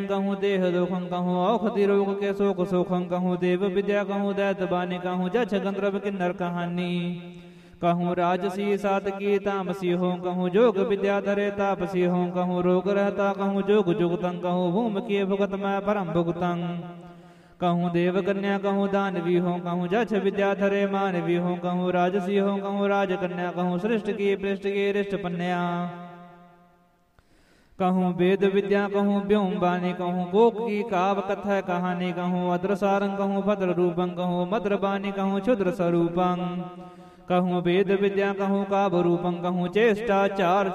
कहूँ देह दुखं कहूँ औषधि रोग के शोक सुखं कहूँ देव विद्या कहूँ दैत बानी कहूँ जछ गंधर्व किन्नर कहानी कहूँ राजसी सातकी तामसी हो कहूँ जोग विद्या धरे तापसी हो कहूँ रोग रहता कहूँ जोग जुगतं कहूँ भूमि के भुगत मैं परम भुगतं कहूँ देव कन्या कहूँ दानवी हो कहूँ जछ विद्या धरे मानवी हो कहूँ राजसी हो कहूँ राजकन्या कहूँ सृष्ट की पृष्ठ की रिष्ट पन्या कहूँ वेद विद्या कहूँ व्योम बानी कहूँ गोक की काव कथा कहानी कहूँ अद्रसारं कहूँ भद्र रूपं कहूँ मद्र बानी कहूँ क्षुद्र स्वरूपं कहूँ वेद विद्या कहूँ काव रूपं कहूँ चेष्टा चार